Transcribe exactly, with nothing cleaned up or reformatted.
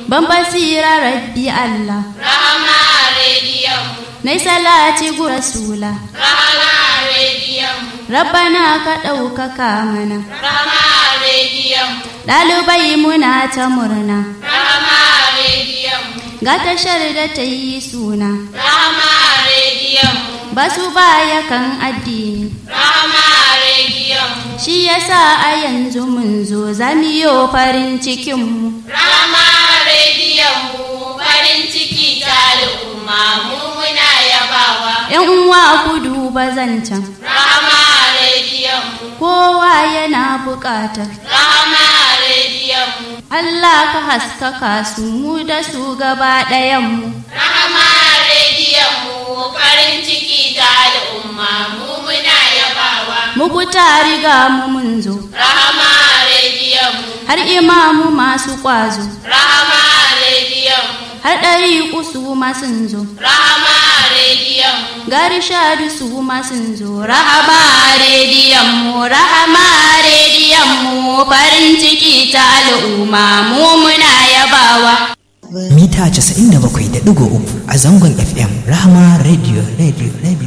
ban basira rabbi Allah. Rahama rediyon mu. Nai salati gu rasula. Rahama rediyon mu. Rabbana ka ɗaukaka mana. Rahama rediyon mu. Ɗalibai muna ta murna. Rahama rediyon mu. Ga tashar da ta yi suna. Rahama rediyon mu. Basu baya kan addini. Rahama rediyon mu. Shi yasa a yanzu mun zo zamiyo farin cikin mu. Rahama rediyon mu farin ciki ta al'umma mu muna yabawa. Yan uwa ku duba zancen. Rahama rediyon mu. Kowa yana buƙatar. Rahama rediyon mu. Allah ka haskaka su mu da su gaba ɗayan mu. Rahama rediyon mu farin ciki ta al'umma mu muna yabawa. Muku ta riga mu mun zo. Rahama rediyon mu. Har imamu masu ƙwazo. Rahama rediyon mu. Har ɗari su ma sun zo. Rahama rediyon mu. Gari shadu su ma sun zo. Rahama rediyon mu, rahama rediyon mu farin ciki ta al'umma mu muna yabawa. Mita casa'in da bakwai da ɗigo uku a zangon F M Rahama Radio Radio Radio.